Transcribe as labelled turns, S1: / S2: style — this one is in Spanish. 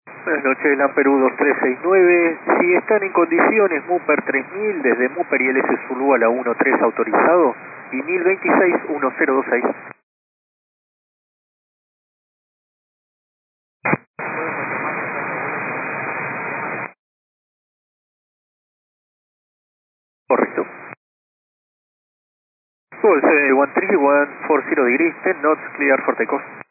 S1: Buenas noches, Lamperú 2369. Si están en condiciones, Mupper 3000 desde Mupper y LS Zulu a la 13 autorizado y 1026-1026. Correcto. Pulse 13140 degrees, 10 knots, clear for takeoff.